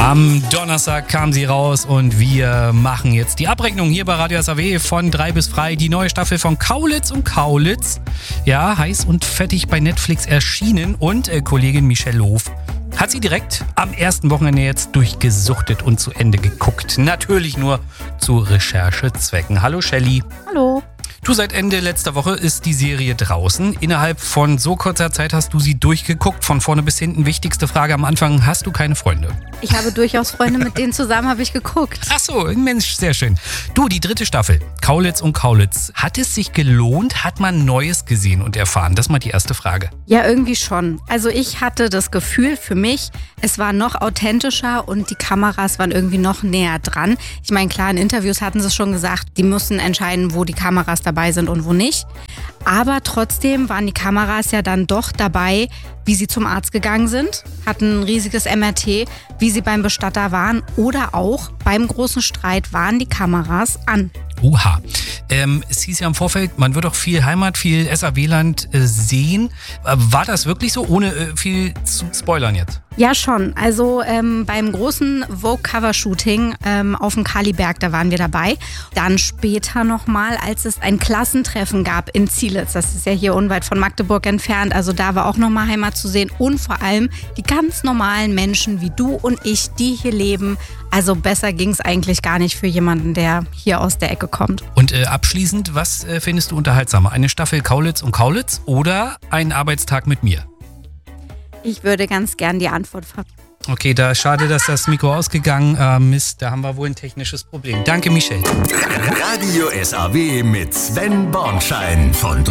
Am Donnerstag kam sie raus und wir machen jetzt die Abrechnung hier bei Radio SAW von 3 bis frei. Die neue Staffel von Kaulitz und Kaulitz. Ja, heiß und fettig bei Netflix erschienen und Kollegin Michelle Hof hat sie direkt am ersten Wochenende jetzt durchgesuchtet und zu Ende geguckt. Natürlich nur zu Recherchezwecken. Hallo Shelly. Hallo. Du, seit Ende letzter Woche ist die Serie draußen. Innerhalb von so kurzer Zeit hast du sie durchgeguckt, von vorne bis hinten. Wichtigste Frage am Anfang, hast du keine Freunde? Ich habe durchaus Freunde, mit denen zusammen habe ich geguckt. Ach so, Mensch, sehr schön. Du, die 3. Staffel, Kaulitz und Kaulitz. Hat es sich gelohnt? Hat man Neues gesehen und erfahren? Das ist mal die erste Frage. Ja, irgendwie schon. Also ich hatte das Gefühl für mich, es war noch authentischer und die Kameras waren irgendwie noch näher dran. Ich meine, klar, in Interviews hatten sie es schon gesagt, die mussten entscheiden, wo die Kameras dabei sind und wo nicht. Aber trotzdem waren die Kameras ja dann doch dabei, wie sie zum Arzt gegangen sind, hatten ein riesiges MRT, wie sie beim Bestatter waren oder auch beim großen Streit waren die Kameras an. Oha. Es hieß ja im Vorfeld, man wird auch viel Heimat, viel SAW-Land sehen. War das wirklich so, ohne viel zu spoilern jetzt? Ja, schon. Also beim großen Vogue-Cover-Shooting auf dem Kaliberg, da waren wir dabei. Dann später nochmal, als es ein Klassentreffen gab in Zielitz. Das ist ja hier unweit von Magdeburg entfernt. Also da war auch nochmal Heimat zu sehen. Und vor allem die ganz normalen Menschen wie du und ich, die hier leben. Also besser ging es eigentlich gar nicht für jemanden, der hier aus der Ecke kommt. Und abschließend, was findest du unterhaltsamer? Eine Staffel Kaulitz und Kaulitz oder ein Arbeitstag mit mir? Ich würde ganz gern die Antwort verraten. Okay, da schade, dass das Mikro ausgegangen Mist, da haben wir wohl ein technisches Problem. Danke, Michelle. Radio SAW mit Sven Bornschein von